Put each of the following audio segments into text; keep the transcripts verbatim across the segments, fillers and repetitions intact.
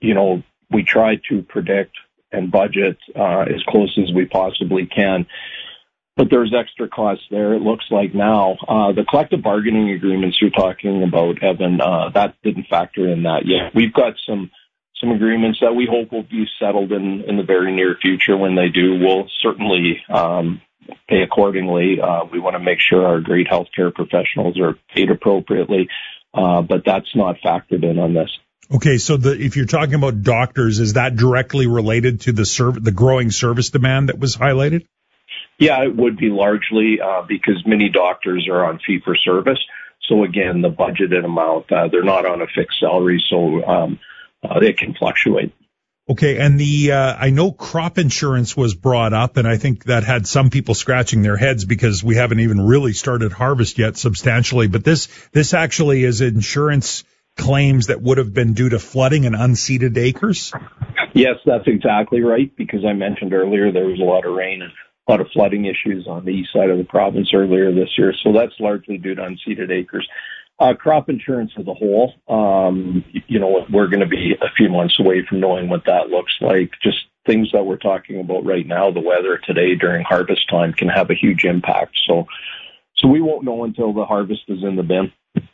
you know, we try to predict and budget uh, as close as we possibly can. But there's extra costs there, it looks like now. Uh, the collective bargaining agreements you're talking about, Evan, uh, that didn't factor in that yet. We've got some some agreements that we hope will be settled in, in the very near future. When they do, we'll certainly um, pay accordingly. Uh, we want to make sure our great healthcare professionals are paid appropriately, uh, but that's not factored in on this. Okay, so the, if you're talking about doctors, is that directly related to the serv- the growing service demand that was highlighted? Yeah, it would be largely uh, because many doctors are on fee-for-service. So, again, the budgeted amount, uh, they're not on a fixed salary, so um, uh, they can fluctuate. Okay, and the uh, I know crop insurance was brought up, and I think that had some people scratching their heads because we haven't even really started harvest yet substantially. But this this actually is insurance claims that would have been due to flooding and unseeded acres? Yes, that's exactly right, because I mentioned earlier there was a lot of rain and a lot of flooding issues on the east side of the province earlier this year, so that's largely due to unseeded acres. Uh, crop insurance as a whole, um, you know, we're going to be a few months away from knowing what that looks like. Just things that we're talking about right now, the weather today during harvest time can have a huge impact. So, so we won't know until the harvest is in the bin.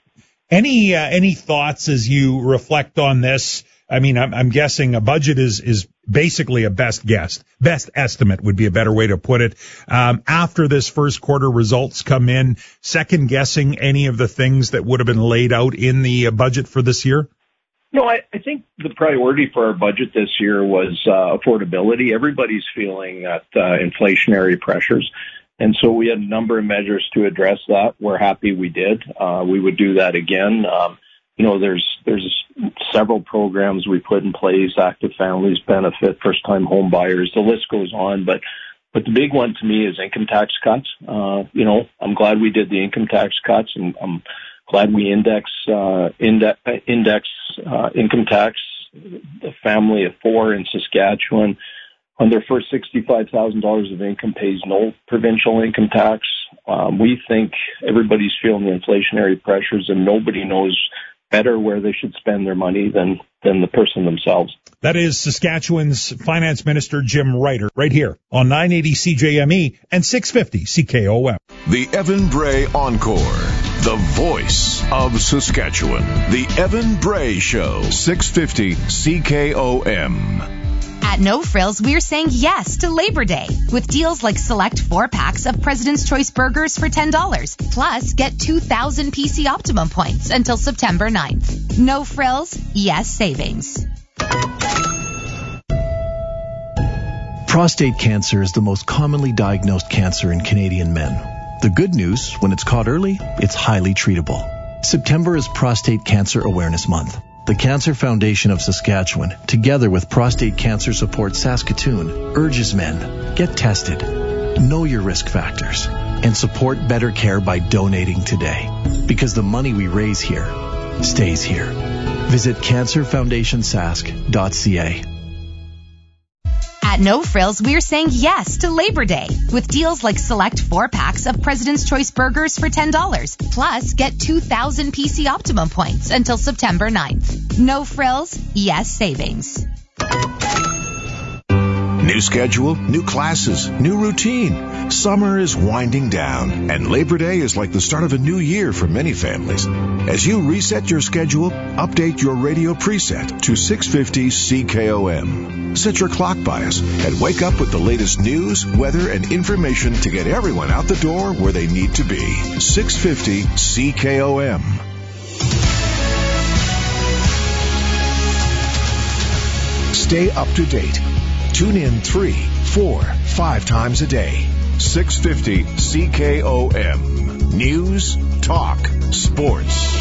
Any uh, any thoughts as you reflect on this? I mean, I'm, I'm guessing a budget is is basically a best guess. Best estimate would be a better way to put it. Um, after this first quarter results come in, second guessing any of the things that would have been laid out in the uh, budget for this year? No, I, I think the priority for our budget this year was uh, affordability. Everybody's feeling that uh, inflationary pressures. And so we had a number of measures to address that. We're happy we did. Uh, we would do that again. Um, you know, there's there's several programs we put in place, Active Families Benefit, first-time home buyers. The list goes on. But but the big one to me is income tax cuts. Uh, you know, I'm glad we did the income tax cuts, and I'm glad we index uh, index, index uh, income tax. The family of four in Saskatchewan, on their first sixty-five thousand dollars of income, pays no provincial income tax. Um, we think everybody's feeling the inflationary pressures, and nobody knows better where they should spend their money than, than the person themselves. That is Saskatchewan's Finance Minister Jim Ryder, right here on nine eighty C J M E and six fifty C K O M. The Evan Bray Encore, the voice of Saskatchewan. The Evan Bray Show, six fifty C K O M. At No Frills, we're saying yes to Labor Day with deals like select four packs of President's Choice burgers for ten dollars. Plus, get two thousand P C Optimum points until September ninth. No Frills, yes savings. Prostate cancer is the most commonly diagnosed cancer in Canadian men. The good news, when it's caught early, it's highly treatable. September is Prostate Cancer Awareness Month. The Cancer Foundation of Saskatchewan, together with Prostate Cancer Support Saskatoon, urges men, get tested, know your risk factors, and support better care by donating today. Because the money we raise here stays here. Visit cancer foundation sask dot c a. At No Frills, we're saying yes to Labor Day with deals like select four packs of President's Choice burgers for ten dollars. Plus, get two thousand P C Optimum points until September ninth. No Frills, yes savings. New schedule, new classes, new routine. Summer is winding down, and Labor Day is like the start of a new year for many families. As you reset your schedule, update your radio preset to six fifty C K O M. Set your clock bias and wake up with the latest news, weather, and information to get everyone out the door where they need to be. six fifty C K O M. Stay up to date. Tune in three, four, five times a day. six fifty C K O M. News, talk, sports.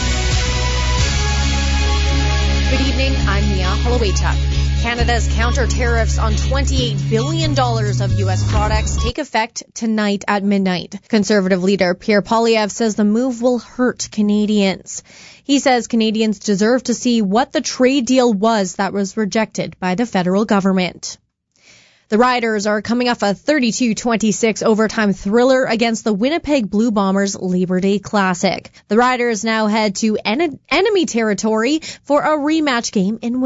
Good evening, I'm Mia Holowaychuk. Canada's counter tariffs on twenty-eight billion dollars of U S products take effect tonight at midnight. Conservative leader Pierre Poilievre says the move will hurt Canadians. He says Canadians deserve to see what the trade deal was that was rejected by the federal government. The Riders are coming off a thirty-two twenty-six overtime thriller against the Winnipeg Blue Bombers Labor Day Classic. The Riders now head to en- enemy territory for a rematch game in